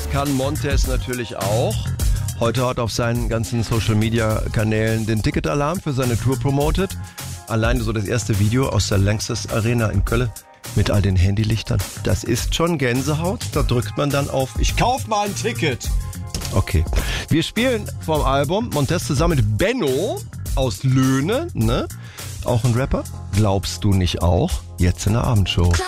kann Montez natürlich auch. Heute hat auf seinen ganzen Social-Media-Kanälen den Ticketalarm für seine Tour promotet. Alleine so das erste Video aus der Lanxess Arena in Köln mit all den Handylichtern. Das ist schon Gänsehaut. Da drückt man dann auf Ich kauf mal ein Ticket. Okay. Wir spielen vom Album Montez zusammen mit Benno aus Löhne, ne? Auch ein Rapper. Glaubst du nicht auch? Jetzt in der Abendshow.